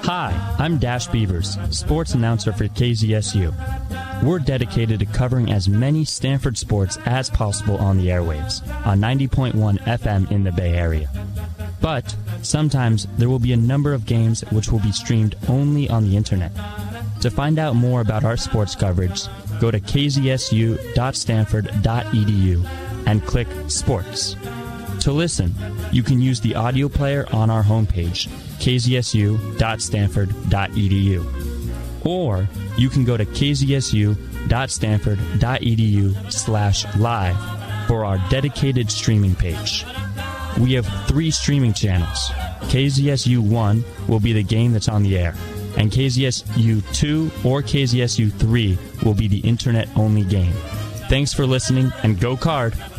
Hi, I'm Dash Beavers, sports announcer for KZSU. We're dedicated to covering as many Stanford sports as possible on the airwaves, on 90.1 FM in the Bay Area. But sometimes there will be a number of games which will be streamed only on the internet. To find out more about our sports coverage, go to kzsu.stanford.edu and click Sports. To listen, you can use the audio player on our homepage, kzsu.stanford.edu. Or you can go to kzsu.stanford.edu/live for our dedicated streaming page. We have 3 streaming channels. KZSU 1 will be the game that's on the air, and KZSU 2 or KZSU 3 will be the internet-only game. Thanks for listening, and go Card!